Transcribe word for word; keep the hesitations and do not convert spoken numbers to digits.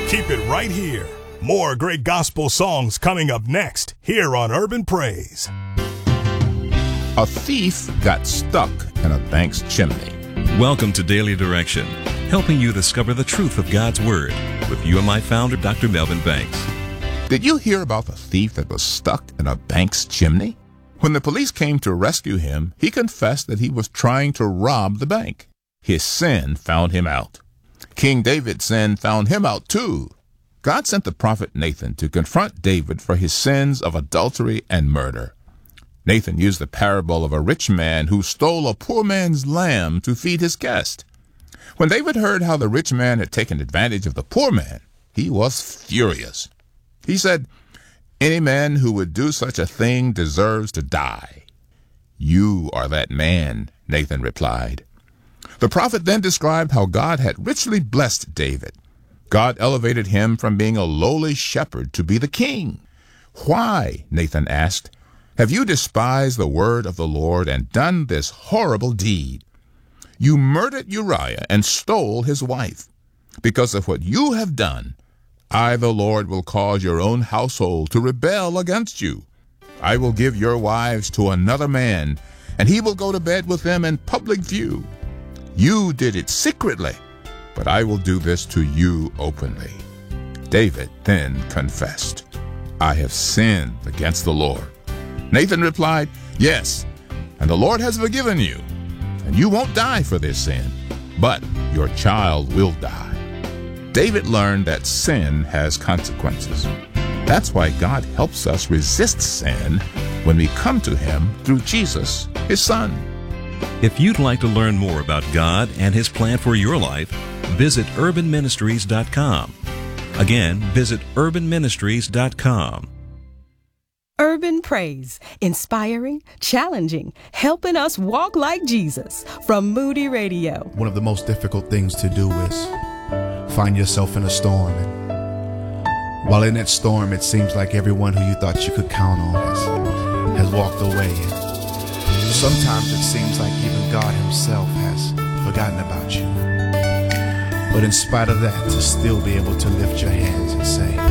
Keep it right here. More great gospel songs coming up next here on Urban Praise. A thief got stuck in a bank's chimney. Welcome to Daily Direction, helping you discover the truth of God's Word with you and my founder, Doctor Melvin Banks. Did you hear about the thief that was stuck in a bank's chimney? When the police came to rescue him, he confessed that he was trying to rob the bank. His sin found him out. King David's sin found him out too. God sent the prophet Nathan to confront David for his sins of adultery and murder. Nathan used the parable of a rich man who stole a poor man's lamb to feed his guest. When David heard how the rich man had taken advantage of the poor man, he was furious. He said, "Any man who would do such a thing deserves to die." "You are that man," Nathan replied. The prophet then described how God had richly blessed David. God elevated him from being a lowly shepherd to be the king. "Why," Nathan asked, "have you despised the word of the Lord and done this horrible deed? You murdered Uriah and stole his wife. Because of what you have done, I, the Lord, will cause your own household to rebel against you. I will give your wives to another man, and he will go to bed with them in public view. You did it secretly, but I will do this to you openly." David then confessed, "I have sinned against the Lord." Nathan replied, "Yes, and the Lord has forgiven you, and you won't die for this sin, but your child will die." David learned that sin has consequences. That's why God helps us resist sin when we come to him through Jesus, his Son. If you'd like to learn more about God and His plan for your life, visit urban ministries dot com. Again, visit urban ministries dot com. Urban Praise, inspiring, challenging, helping us walk like Jesus, from Moody Radio. One of the most difficult things to do is find yourself in a storm. And while in that storm, it seems like everyone who you thought you could count on has, has walked away. And sometimes it seems like even God himself has forgotten about you. But in spite of that, to still be able to lift your hands and say,